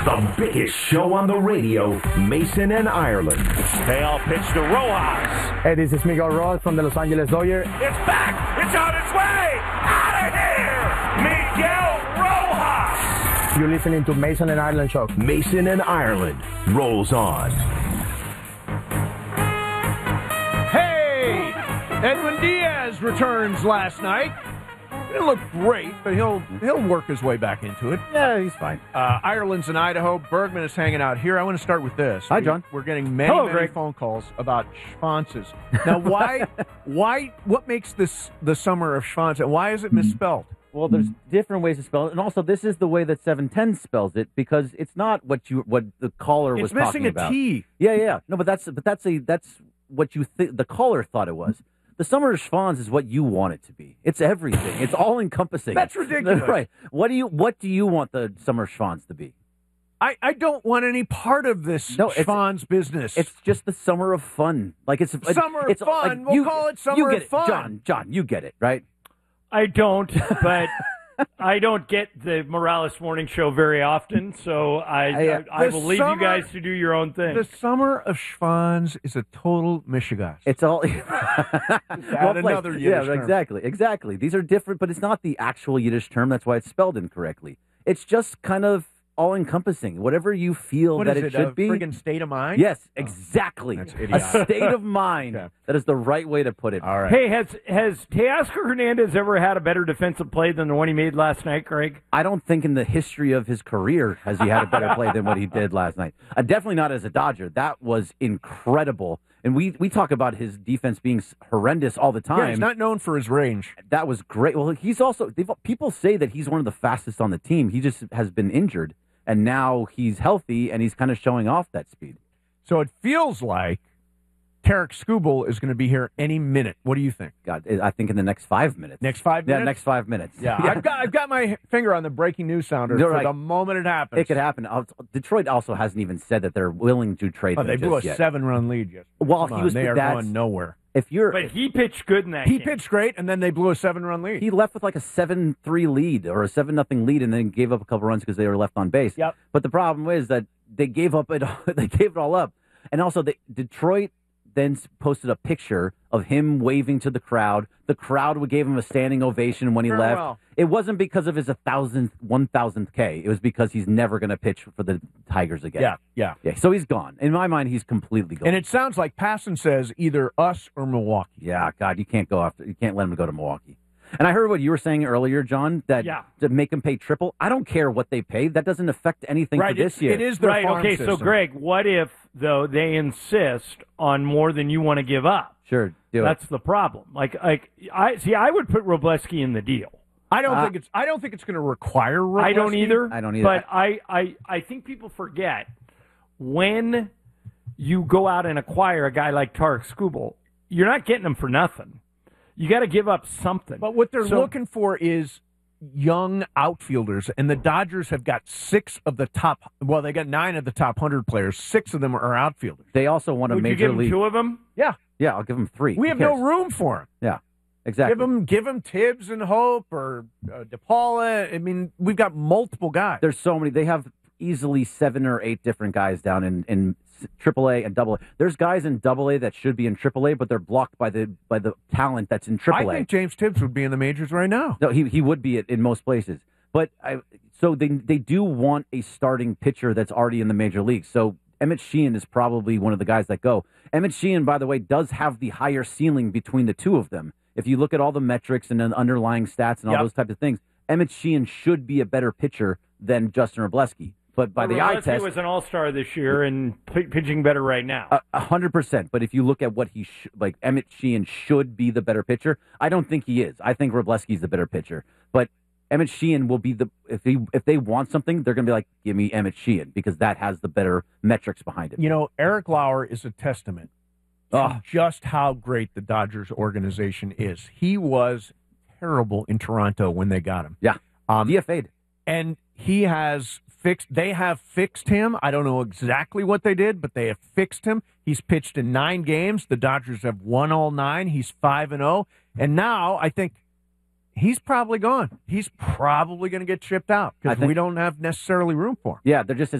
The biggest show on the radio, Mason and Ireland. Payoff pitch to Rojas. Hey, this is Miguel Rojas from the Los Angeles Dodgers. It's back. It's on its way. Out of here. Miguel Rojas. You're listening to Mason and Ireland Show. Mason and Ireland rolls on. Hey, Edwin Diaz returns last night. Didn't look great, but he'll work his way back into it. Yeah, he's fine. Ireland's in Idaho. Bergman is hanging out here. I want to start with this. Hi, John. We're getting many phone calls about schwanzes. Now, what makes this the summer of schwanz, and why is it misspelled? Well, there's different ways to spell it, and also this is the way that 710 spells it because it's not what the caller was talking about. It's missing a T. Yeah. No, but that's what the caller thought it was. The summer of schwanz is what you want it to be. It's everything. It's all encompassing. That's ridiculous. Right. What do you want the summer of schwanz to be? I don't want any part of this schwanz business. It's just the summer of fun. Like it's summer of fun. We'll call it summer of fun. John, you get it, right? I don't, but I don't get the Morales Morning Show very often, so I will leave you guys to do your own thing. The summer of schwanz is a total mishigas. It's all another Yiddish term. Exactly. These are different, but it's not the actual Yiddish term. That's why it's spelled incorrectly. It's just kind of all-encompassing. Whatever you feel what that is it should be. A friggin' state of mind? Yes, exactly. That's idiotic. A state of mind. Okay. That is the right way to put it. All right. Hey, has Teoscar Hernandez ever had a better defensive play than the one he made last night, Greg? I don't think in the history of his career has he had a better play than what he did last night. Definitely not as a Dodger. That was incredible. And we talk about his defense being horrendous all the time. Yeah, he's not known for his range. That was great. Well, he's also people say that he's one of the fastest on the team. He just has been injured. And now he's healthy, and he's kind of showing off that speed. So it feels like Tarek Skubal is going to be here any minute. What do you think? God, I think in the next 5 minutes. Next 5 minutes? Yeah, next 5 minutes. Yeah, I've got my finger on the breaking news sounder for the moment it happens. It could happen. Detroit also hasn't even said that they're willing to trade him they blew a yet. 7-run lead yesterday. Well, they are going nowhere. But he pitched good in that game. He pitched great, and then they blew a 7-run lead. He left with like a 7-3 lead or a 7-0 lead, and then gave up a couple runs because they were left on base. Yep. But the problem is that they gave it all up, and also Detroit then posted a picture of him waving to the crowd. The crowd gave him a standing ovation when he left. Well. It wasn't because of his 1,000th K. It was because he's never going to pitch for the Tigers again. Yeah. So he's gone. In my mind, he's completely gone. And it sounds like Passan says either us or Milwaukee. Yeah, God, you can't let him go to Milwaukee. And I heard what you were saying earlier, John, that to make them pay triple. I don't care what they pay. That doesn't affect anything for this year. It is their farm okay, system. So, Greg, what if, though, they insist on more than you want to give up? Sure, That's the problem. I would put Robleski in the deal. I don't think it's going to require Robleski. I don't either. But I think people forget when you go out and acquire a guy like Tarek Skubal, you're not getting him for nothing. You got to give up something. But what they're looking for is young outfielders, and the Dodgers have got 6 of the top. Well, they got 9 of the top 100 players. 6 of them are outfielders. They also want a Would major you give league. him 2 of them? Yeah, I'll give them 3. We have no room for him. Yeah, exactly. Give him Tibbs and Hope or DePaula. I mean, we've got multiple guys. There's so many. They have easily 7 or 8 different guys down in AAA and AA. There's guys in AA that should be in AAA, but they're blocked by the talent that's in AAA. I think James Tibbs would be in the majors right now. No, he would be in most places. But so they do want a starting pitcher that's already in the major leagues. So Emmett Sheehan is probably one of the guys that go. Emmett Sheehan, by the way, does have the higher ceiling between the two of them. If you look at all the metrics and the underlying stats and all those types of things, Emmett Sheehan should be a better pitcher than Justin Robleski. But by the eye test, he was an all-star this year and pitching better right now. 100%. But if you look at what Emmett Sheehan should be the better pitcher. I don't think he is. I think Robleski's the better pitcher. But Emmett Sheehan will be if they want something, they're going to be like, give me Emmett Sheehan because that has the better metrics behind it. You know, Eric Lauer is a testament to just how great the Dodgers organization is. He was terrible in Toronto when they got him. Yeah, DFA'd. And he has they have fixed him. I don't know exactly what they did, but they have fixed him. He's pitched in 9 games. The Dodgers have won all 9. He's 5-0. And now I think he's probably gone. He's probably going to get shipped out because we don't have necessarily room for him. Yeah, they're just